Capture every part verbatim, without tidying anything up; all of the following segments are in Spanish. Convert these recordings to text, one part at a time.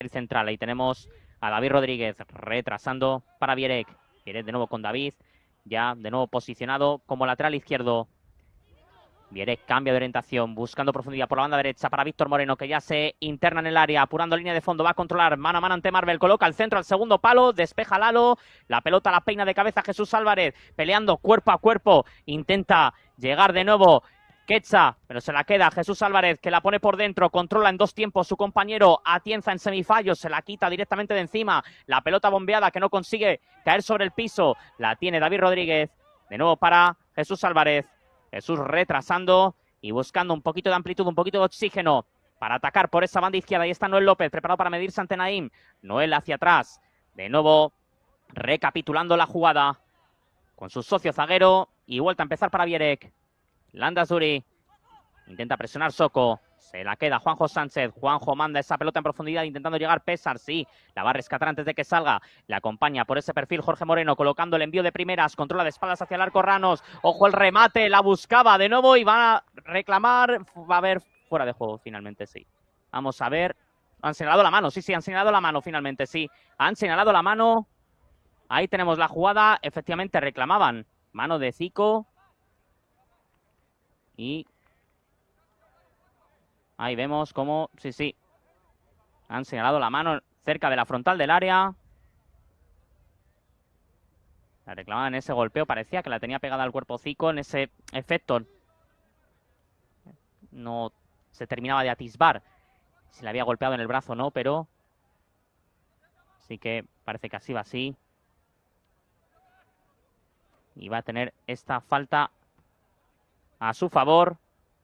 el central. Ahí tenemos a David Rodríguez retrasando para Vierek. Vierek de nuevo con David, ya de nuevo posicionado como lateral izquierdo. Vierek cambia de orientación, buscando profundidad por la banda derecha para Víctor Moreno, que ya se interna en el área, apurando línea de fondo, va a controlar mano a mano ante Marvel, coloca el centro al segundo palo, despeja Lalo, la pelota la peina de cabeza Jesús Álvarez, peleando cuerpo a cuerpo, intenta llegar de nuevo Quetzá, pero se la queda Jesús Álvarez, que la pone por dentro, controla en dos tiempos su compañero Atienza en semifallos, se la quita directamente de encima, la pelota bombeada que no consigue caer sobre el piso, la tiene David Rodríguez, de nuevo para Jesús Álvarez. Jesús retrasando y buscando un poquito de amplitud, un poquito de oxígeno para atacar por esa banda izquierda. Ahí está Noel López, preparado para medirse ante Naim. Noel hacia atrás. De nuevo, recapitulando la jugada con su socio zaguero. Y vuelta a empezar para Vierek. Landázuri intenta presionar Soko. Se la queda Juanjo Sánchez. Juanjo manda esa pelota en profundidad intentando llegar Pésar. Sí, la va a rescatar antes de que salga. Le acompaña por ese perfil Jorge Moreno colocando el envío de primeras. Controla de espaldas hacia el arco Ranos. Ojo el remate. La buscaba de nuevo y va a reclamar. Va a haber fuera de juego finalmente, sí. Vamos a ver. Han señalado la mano. Sí, sí, han señalado la mano finalmente, sí. Han señalado la mano. Ahí tenemos la jugada. Efectivamente reclamaban mano de Zico. Y ahí vemos cómo, sí, sí, han señalado la mano cerca de la frontal del área. La reclamaban en ese golpeo, parecía que la tenía pegada al cuerpo Zico, en ese efecto. No se terminaba de atisbar si le había golpeado en el brazo o no, pero sí que parece que así va así. Y va a tener esta falta a su favor.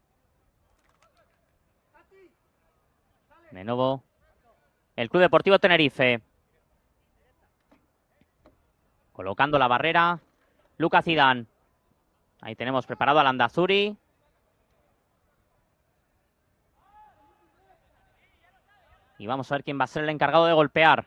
De nuevo, el Club Deportivo Tenerife. Colocando la barrera, Lucas Zidane. Ahí tenemos preparado a Landázuri. Y vamos a ver quién va a ser el encargado de golpear.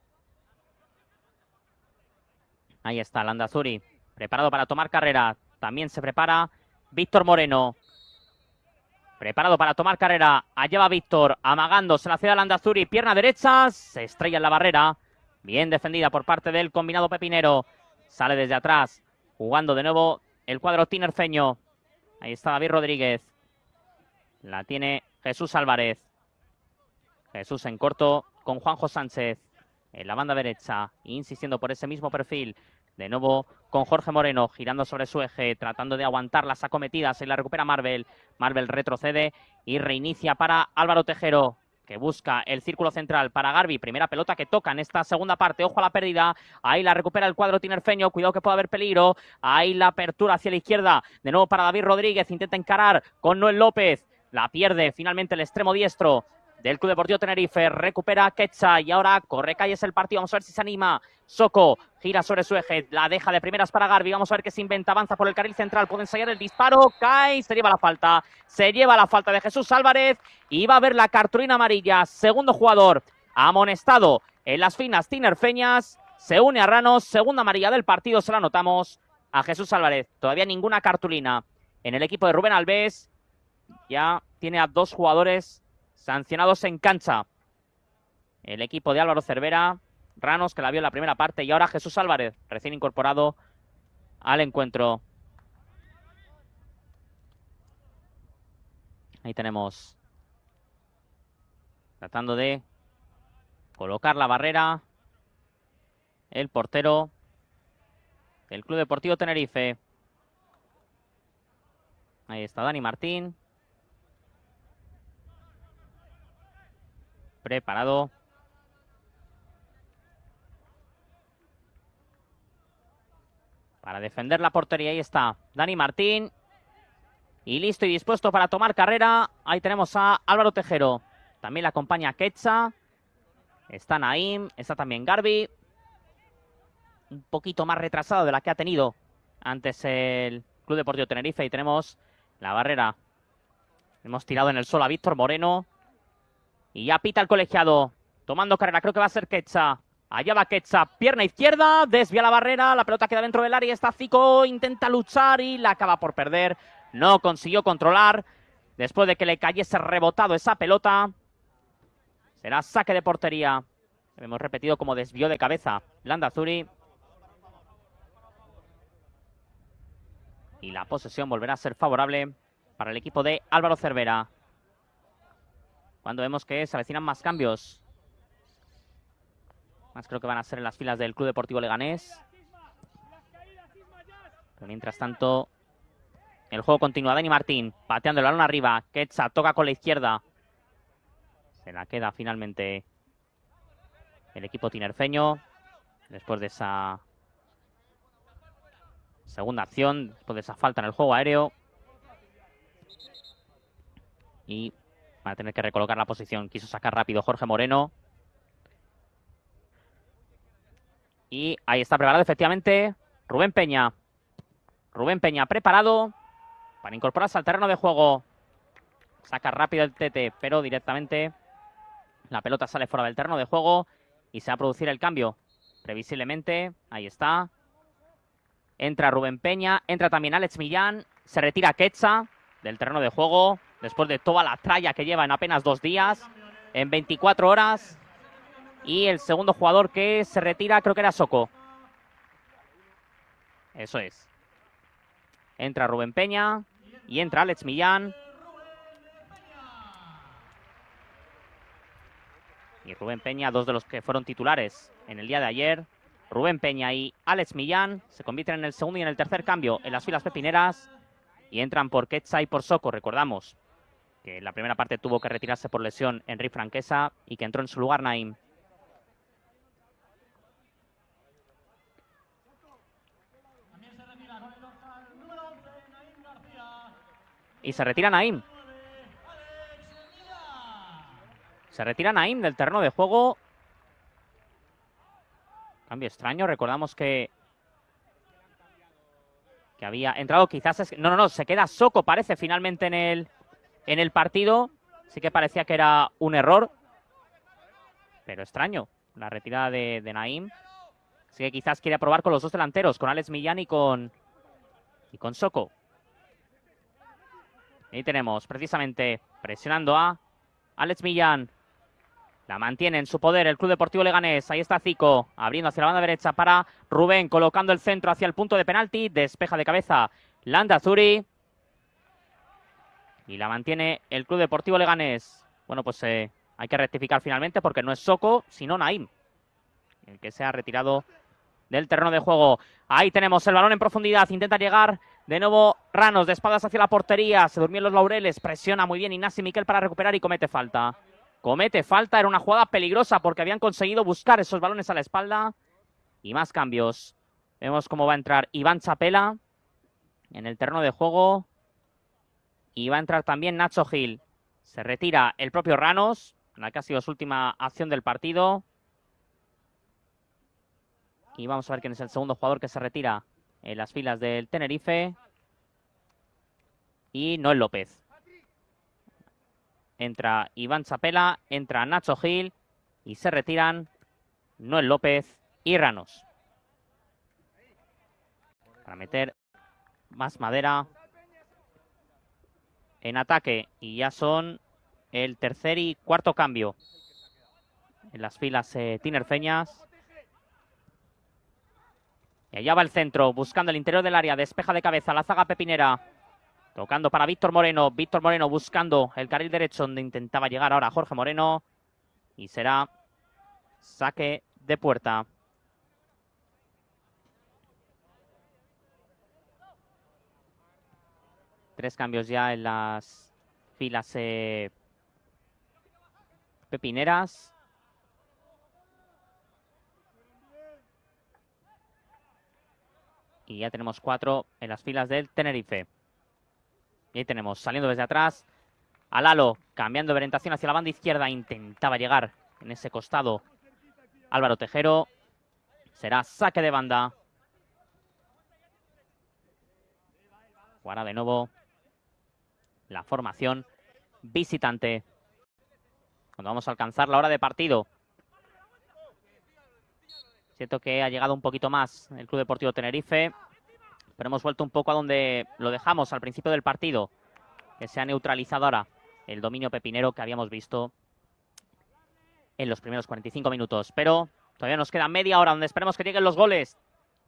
Ahí está Landázuri, preparado para tomar carrera. También se prepara Víctor Moreno. Preparado para tomar carrera. Allá va Víctor, amagando, se la cede a Landázuri. Pierna derecha, se estrella en la barrera. Bien defendida por parte del combinado pepinero. Sale desde atrás, jugando de nuevo el cuadro tinerfeño. Ahí está David Rodríguez. La tiene Jesús Álvarez. Jesús en corto con Juanjo Sánchez. En la banda derecha, insistiendo por ese mismo perfil. De nuevo con Jorge Moreno, girando sobre su eje, tratando de aguantar las acometidas. Se la recupera Marvel. Marvel retrocede y reinicia para Álvaro Tejero, que busca el círculo central para Garbi. Primera pelota que toca en esta segunda parte. Ojo a la pérdida. Ahí la recupera el cuadro tinerfeño. Cuidado que puede haber peligro. Ahí la apertura hacia la izquierda. De nuevo para David Rodríguez. Intenta encarar con Noel López. La pierde finalmente el extremo diestro del Club Deportivo Tenerife. Recupera Quetzá y ahora corre calles el partido. Vamos a ver si se anima. Soko gira sobre su eje, la deja de primeras para Garbi. Vamos a ver qué se inventa. Avanza por el carril central, puede ensayar el disparo, cae, se lleva la falta. Se lleva la falta de Jesús Álvarez y va a ver la cartulina amarilla. Segundo jugador amonestado en las finas tinerfeñas. Se une a Ranos, segunda amarilla del partido, se la anotamos a Jesús Álvarez. Todavía ninguna cartulina en el equipo de Rubén Albés. Ya tiene a dos jugadores sancionados en cancha. El equipo de Álvaro Cervera. Ranos, que la vio en la primera parte, y ahora Jesús Álvarez, recién incorporado al encuentro. Ahí tenemos, tratando de colocar la barrera, el portero del Club Deportivo Tenerife. Ahí está Dani Martín. Preparado. Para defender la portería. Ahí está Dani Martín. Y listo y dispuesto para tomar carrera. Ahí tenemos a Álvaro Tejero. También la acompaña Quetzá. Está Naim. Está también Garbi. Un poquito más retrasado de la que ha tenido antes el Club Deportivo Tenerife. Y tenemos la barrera. Hemos tirado en el suelo a Víctor Moreno. Y ya pita el colegiado. Tomando carrera. Creo que va a ser Quetzá. Allá va Quetzá, pierna izquierda, desvía la barrera, la pelota queda dentro del área, está Zico, intenta luchar y la acaba por perder. No consiguió controlar después de que le cayese rebotado esa pelota. Será saque de portería. Hemos repetido como desvío de cabeza Landazuri. Y la posesión volverá a ser favorable para el equipo de Álvaro Cervera. Cuando vemos que se avecinan más cambios. Más creo que van a ser en las filas del Club Deportivo Leganés. Pero mientras tanto, el juego continúa. Dani Martín pateando el balón arriba. Quetzal toca con la izquierda. Se la queda finalmente el equipo tinerfeño. Después de esa segunda acción, después de esa falta en el juego aéreo. Y van a tener que recolocar la posición. Quiso sacar rápido Jorge Moreno. Y ahí está preparado efectivamente Rubén Peña. Rubén Peña preparado para incorporarse al terreno de juego. Saca rápido el Tete, pero directamente la pelota sale fuera del terreno de juego y se va a producir el cambio. Previsiblemente, ahí está. Entra Rubén Peña, entra también Alex Millán. Se retira Quetzal del terreno de juego después de toda la tralla que lleva en apenas dos días, en veinticuatro horas. Y el segundo jugador que se retira creo que era Soko. Eso es. Entra Rubén Peña y entra Alex Millán. Y Rubén Peña, dos de los que fueron titulares en el día de ayer. Rubén Peña y Alex Millán se convierten en el segundo y en el tercer cambio en las filas pepineras. Y entran por Quetzal y por Soko. Recordamos que en la primera parte tuvo que retirarse por lesión Henry Franquesa y que entró en su lugar Naim. Y se retira Naim. Se retira Naim del terreno de juego. Cambio extraño. Recordamos que, que había entrado quizás... Es, no, no, no. Se queda Soko, parece, finalmente en el, en el partido. Sí que parecía que era un error. Pero extraño. La retirada de, de Naim. Así que quizás quiere probar con los dos delanteros. Con Alex Millán y con, y con Soko. Ahí tenemos precisamente presionando a Alex Millán. La mantiene en su poder el Club Deportivo Leganés. Ahí está Zico, abriendo hacia la banda derecha para Rubén, colocando el centro hacia el punto de penalti. Despeja de cabeza Landazuri. Y la mantiene el Club Deportivo Leganés. Bueno, pues eh, hay que rectificar finalmente porque no es Soko, sino Naim, el que se ha retirado del terreno de juego. Ahí tenemos el balón en profundidad. Intenta llegar de nuevo Ranos, de espaldas hacia la portería. Se durmió en los laureles. Presiona muy bien Ignasi Miquel para recuperar y comete falta. Comete falta. Era una jugada peligrosa porque habían conseguido buscar esos balones a la espalda. Y más cambios. Vemos cómo va a entrar Iván Chapela en el terreno de juego. Y va a entrar también Nacho Gil. Se retira el propio Ranos, en la que ha sido su última acción del partido. Y vamos a ver quién es el segundo jugador que se retira en las filas del Tenerife. Y Noel López. Entra Iván Chapela, entra Nacho Gil y se retiran Noel López y Ranos. Para meter más madera en ataque. Y ya son el tercer y cuarto cambio en las filas eh, tinerfeñas. Y allá va el centro, buscando el interior del área. Despeja de cabeza la zaga pepinera. Tocando para Víctor Moreno. Víctor Moreno buscando el carril derecho donde intentaba llegar ahora Jorge Moreno. Y será saque de puerta. Tres cambios ya en las filas eh, pepineras. Y ya tenemos cuatro en las filas del Tenerife. Y ahí tenemos, saliendo desde atrás, a Lalo, cambiando de orientación hacia la banda izquierda. Intentaba llegar en ese costado Álvaro Tejero. Será saque de banda. Jugará de nuevo la formación visitante. Cuando vamos a alcanzar la hora de partido. Siento que ha llegado un poquito más el Club Deportivo Tenerife, pero hemos vuelto un poco a donde lo dejamos al principio del partido, que se ha neutralizado ahora el dominio pepinero que habíamos visto en los primeros cuarenta y cinco minutos. Pero todavía nos queda media hora donde esperemos que lleguen los goles.